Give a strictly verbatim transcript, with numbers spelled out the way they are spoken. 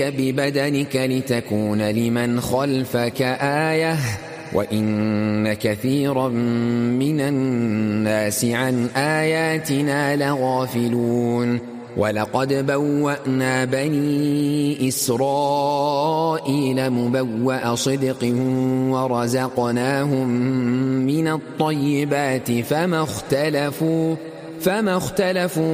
ببدنك لتكون لمن خلفك آية وإن كثيرا من الناس عن آياتنا لغافلون ولقد بوأنا بني إسرائيل مبوأ صدق ورزقناهم من الطيبات فما اختلفوا فما اختلفوا